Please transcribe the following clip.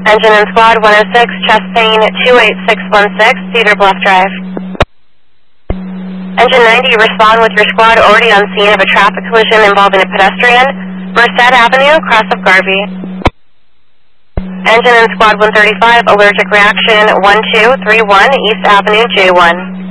Engine and Squad 106, chest pain 28616, Cedar Bluff Drive. Engine 90, respond with your squad already on scene of a traffic collision involving a pedestrian, Merced Avenue, cross of Garvey. Engine and Squad 135, allergic reaction 1231, East Avenue, J1.